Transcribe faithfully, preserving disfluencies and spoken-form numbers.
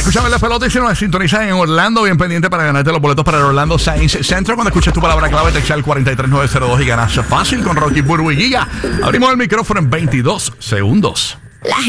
Escúchame la pelota y si nos sintonizan en Orlando, bien pendiente para ganarte los boletos para el Orlando Science Center. Cuando escuches tu palabra clave, te echa el cuatro tres nueve cero dos y ganas fácil con Rocky, Burbu y Giga. Abrimos el micrófono en veintidós segundos. La